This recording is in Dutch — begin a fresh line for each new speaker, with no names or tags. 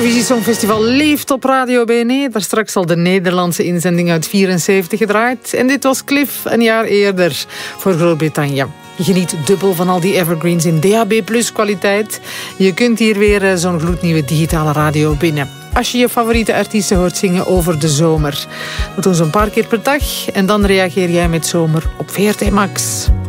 Eurovisie Songfestival leeft op Radio BNE. Daar straks al de Nederlandse inzending uit 74 gedraaid. En dit was Cliff een jaar eerder voor Groot-Brittannië. Je geniet dubbel van al die evergreens in DAB+ kwaliteit. Je kunt hier weer zo'n gloednieuwe digitale radio binnen. Als je je favoriete artiesten hoort zingen over de zomer. Dat doen ze een paar keer per dag. En dan reageer jij met zomer op VRT Max.